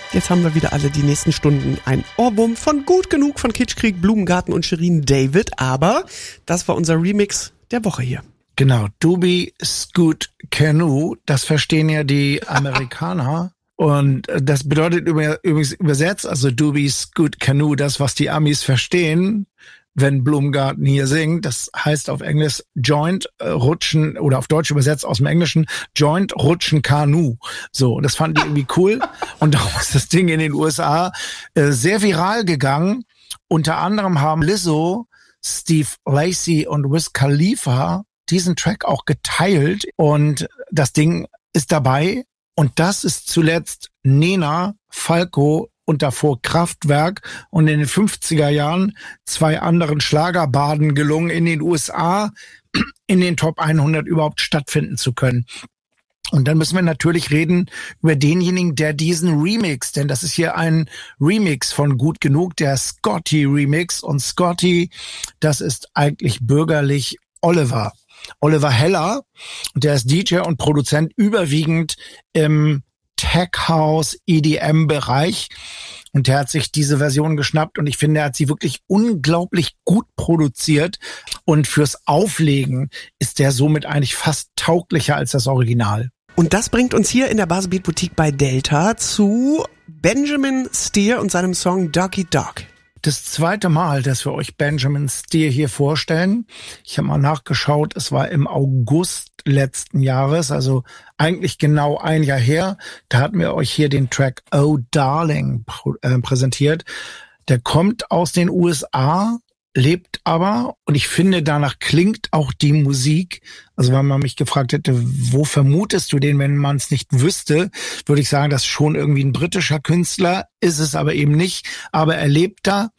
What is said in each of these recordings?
Jetzt haben wir wieder alle die nächsten Stunden ein Ohrwurm von Gut Genug von Kitschkrieg, Blumengarten und Shirin David. Aber das war unser Remix der Woche hier. Genau, Doobie Scoot Canoe, das verstehen ja die Amerikaner. Und das bedeutet übrigens übersetzt, also Doobie Scoot Canoe, das, was die Amis verstehen, wenn Blumengarten hier singt. Das heißt auf Englisch Joint Rutschen oder auf Deutsch übersetzt aus dem Englischen Joint Rutschen Kanu. So, das fanden die irgendwie cool. Und darum ist das Ding in den USA sehr viral gegangen. Unter anderem haben Lizzo, Steve Lacy und Wiz Khalifa diesen Track auch geteilt. Und das Ding ist dabei. Und das ist zuletzt Nena, Falco und davor Kraftwerk und in den 50er Jahren 2 anderen Schlagerbaden gelungen, in den USA in den Top 100 überhaupt stattfinden zu können. Und dann müssen wir natürlich reden über denjenigen, der diesen Remix, denn das ist hier ein Remix von Gut Genug, der Scotty Remix. Und Scotty, das ist eigentlich bürgerlich Oliver Heller. Und der ist DJ und Produzent überwiegend im Tech House EDM-Bereich. Und der hat sich diese Version geschnappt und ich finde, er hat sie wirklich unglaublich gut produziert. Und fürs Auflegen ist der somit eigentlich fast tauglicher als das Original. Und das bringt uns hier in der Baselbeat Boutique bei Delta zu Benjamin Steer und seinem Song Doggy Dog. Das zweite Mal, dass wir euch Benjamin Steer hier vorstellen. Ich habe mal nachgeschaut, es war im August letzten Jahres, also eigentlich genau ein Jahr her. Da hatten wir euch hier den Track Oh Darling präsentiert. Der kommt aus den USA, lebt aber, und ich finde, danach klingt auch die Musik. Also wenn man mich gefragt hätte, wo vermutest du den, wenn man es nicht wüsste, würde ich sagen, das ist schon irgendwie ein britischer Künstler, ist es aber eben nicht, aber er lebt da.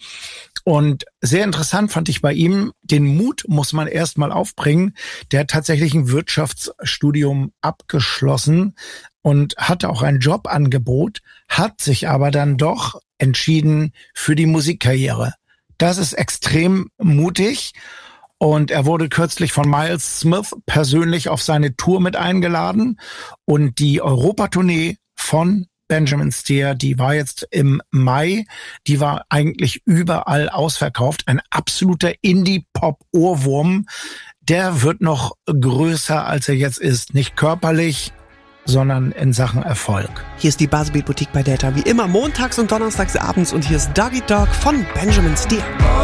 Und sehr interessant fand ich bei ihm, den Mut muss man erstmal aufbringen. Der hat tatsächlich ein Wirtschaftsstudium abgeschlossen und hatte auch ein Jobangebot, hat sich aber dann doch entschieden für die Musikkarriere. Das ist extrem mutig und er wurde kürzlich von Miles Smith persönlich auf seine Tour mit eingeladen und die Europatournee von Benjamin Steer, die war jetzt im Mai, die war eigentlich überall ausverkauft. Ein absoluter Indie-Pop-Ohrwurm, der wird noch größer, als er jetzt ist. Nicht körperlich, sondern in Sachen Erfolg. Hier ist die Baselbeat Boutique bei Delta, wie immer montags und donnerstags abends und hier ist Doggy Dog von Benjamin Steer.